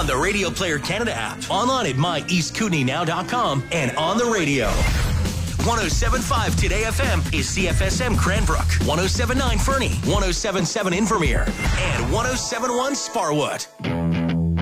the Radio Player Canada app, online at myeastkootenaynow.com, and on the radio. 107.5 Today FM is CFSM Cranbrook, 107.9 Fernie, 107.7 Invermere, and 107.1 Sparwood.